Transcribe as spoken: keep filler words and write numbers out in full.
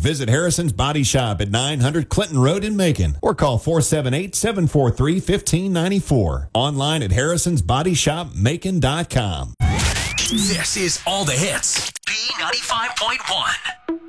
visit Harrison's Body Shop at nine hundred Clinton Road in Macon or call four seven eight, seven four three, one five nine four. Online at harrisons body shop macon dot com. This is All the Hits. B ninety-five point one.